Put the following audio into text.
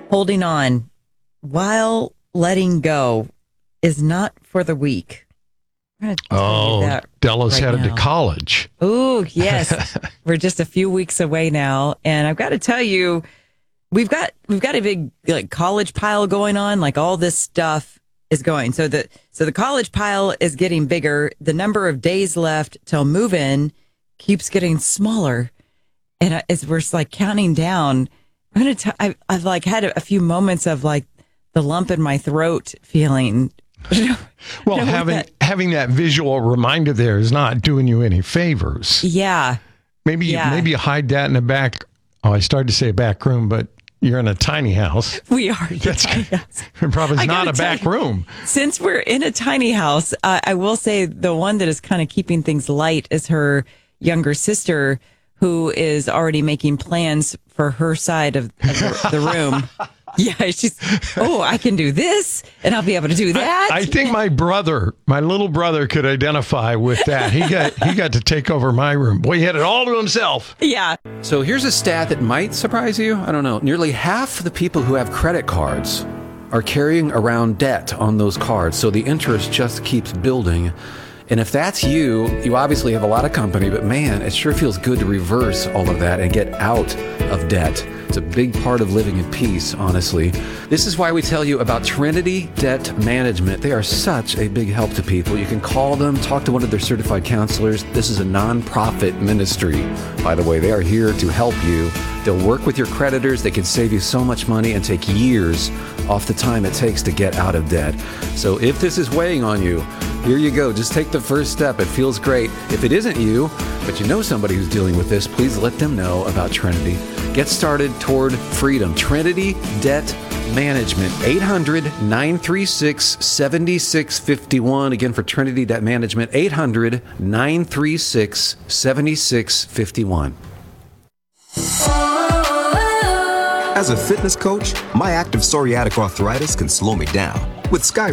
Holding on while letting go is not for the weak. I'm gonna tell you that Della's right headed now. to college. Oh, yes. We're just a few weeks away now. And I've got to tell you, we've got a big college pile going on. Like all this stuff is going. So the college pile is getting bigger. The number of days left till move in keeps getting smaller. And as we're counting down, I'm going to I've had a few moments of the lump in my throat feeling. Well, having that visual reminder there is not doing you any favors. Yeah. Maybe you hide that in the back. Oh, I started to say back room, but you're in a tiny house. We are. That's probably not a back room. Since we're in a tiny house, I will say the one that is kind of keeping things light is her younger sister, who is already making plans for her side of the room. Yeah, I can do this, and I'll be able to do that. I think my little brother could identify with that. He got to take over my room. Boy, he had it all to himself. Yeah. So here's a stat that might surprise you. I don't know. Nearly half the people who have credit cards are carrying around debt on those cards. So the interest just keeps building. And if that's you obviously have a lot of company, but man, it sure feels good to reverse all of that and get out of debt. It's a big part of living in peace, honestly. This is why we tell you about Trinity Debt Management. They are such a big help to people. You can call them, talk to one of their certified counselors. This is a nonprofit ministry, by the way. They are here to help you. They'll work with your creditors. They can save you so much money and take years off the time it takes to get out of debt. So if this is weighing on you, here you go. Just take the first step. It feels great. If it isn't you, but you know somebody who's dealing with this, please let them know about Trinity. Get started toward freedom. Trinity Debt Management, 800-936-7651. Again, for Trinity Debt Management, 800-936-7651. As a fitness coach, my active psoriatic arthritis can slow me down. With Sky